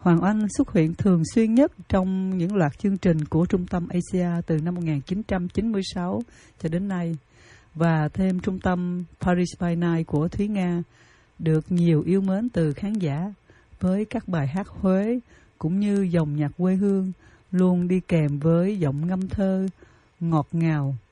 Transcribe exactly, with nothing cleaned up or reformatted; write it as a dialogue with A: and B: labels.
A: Hoàng Oanh xuất hiện thường xuyên nhất trong những loạt chương trình của Trung tâm Asia từ năm một nghìn chín trăm chín mươi sáu cho đến nay, và thêm Trung tâm Paris by Night của Thúy Nga được nhiều yêu mến từ khán giả với các bài hát Huế cũng như dòng nhạc quê hương luôn đi kèm với giọng ngâm thơ ngọt ngào